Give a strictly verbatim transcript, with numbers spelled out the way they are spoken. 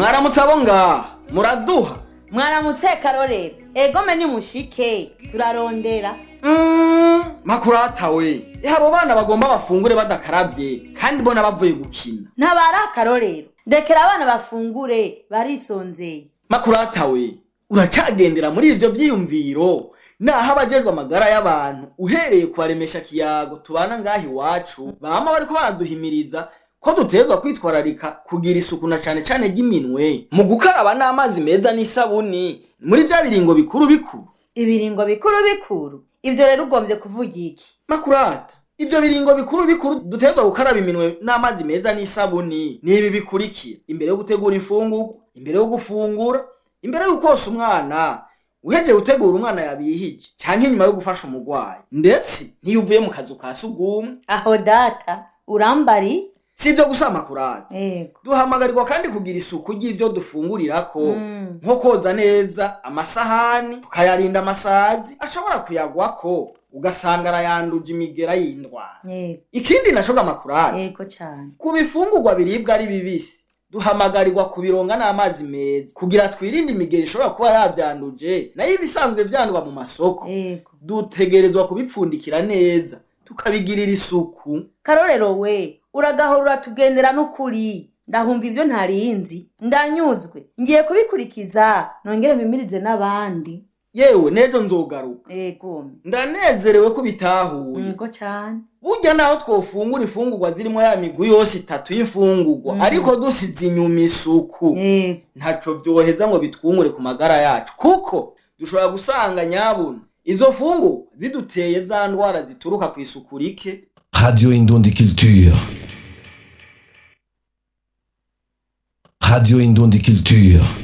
Mwaramutse abo ngaha muraduha. Mwaramutse Karorero. Ego menye mushike turarondera. Mm, makurata we. Abo bana bagomba bafungure badakarabye kandi bona bavuye gukina. Ntabara Karorero. Ndekera abana bafungure barisonzeye. Makurata we. Uracagendera muri ivyo vyiyumviro. Naho abajejwe amagara y'abantu uhereye kubaremesha kiyago tubana ngahi wacu bama bariko baraduhimiriza ko duterwa kwitwararika kugira isuku na cane cane giminwe mu gukaraba n'amazi meza n'isabuni muri bya biringo bikuru bikuru. Ibiringo bikuru bikuru ivyo rero ugombye kuvuga iki? Makurata, ivyo biringo bikuru bikuru duterwa gukaraba iminwe n'amazi meza n'isabuni ni ibi bikurikira: imbere yo gutegura ifungurwa, imbere yo gufungura, imbere yo kosa umwana, uheje gutegura umwana yabihije canke nyuma yo gufasha umugwayi, ndetse ntiyuvuye mu kazu ka sugumwe. Aho data urambari sivyo gusa Makurata. Ego. Duhamagarirwa kandi kugira isuku ry'ivyo dufungurirako mm. nko koza neza amasahani, tukayarinda amasazi ashobora kuyagwako ugasanga arayanduje imigera y'indwara. Ego. Ikindi nashoga Makurata, ego cyane, kubifungurwa biribwa ari bibisi duhamagarirwa kubironga n'amazi meza kugira twirinde imigera ishobora kuba yavyanduje nayo ibisanzwe vyandwa mu masoko. Ego. Dutegerezwa kubipfundikira neza tukabigirira isuku. Karorero we uragahorura tugendera n'ukuri ndahumva ivyo ntarinzi ndanyuzwe ngiye kubikurikiza nongere mpimirize n'abandi. Yewe nejo nzogaruka. Ego. Ndanezerewe ko bitahuye. Ego cyane. Burya naho twofungura ifungurwa zirimo ya migwi yose itatu y'ifungurwa mm. ariko dusize inyuma isuku. Ego. Ntaco vyoheza ngo bitwungure ku magara yacu kuko dushobora gusanga nyabuna izo fungu ziduteye za ndwara zituruka ku isuku rike. Radio Indundi Culture. Radio Indundi Culture.